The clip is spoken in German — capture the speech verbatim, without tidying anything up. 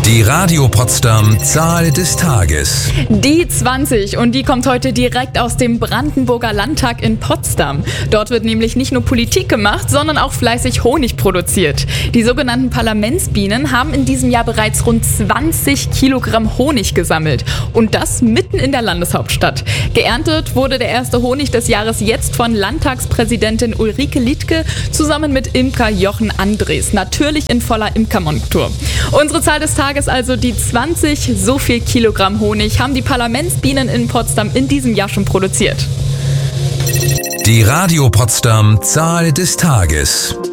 Die Radio Potsdam Zahl des Tages. Die zwanzig, und die kommt heute direkt aus dem Brandenburger Landtag in Potsdam. Dort wird nämlich nicht nur Politik gemacht, sondern auch fleißig Honig produziert. Die sogenannten Parlamentsbienen haben in diesem Jahr bereits rund zwanzig Kilogramm Honig gesammelt. Und das mitten in der Landeshauptstadt. Geerntet wurde der erste Honig des Jahres jetzt von Landtagspräsidentin Ulrike Liedtke zusammen mit Imker Jochen Andres. Natürlich in voller Imkermontur. Unsere Zahl des Tages ist also die zwanzig. So viel Kilogramm Honig haben die Parlamentsbienen in Potsdam in diesem Jahr schon produziert. Die Radio Potsdam Zahl des Tages.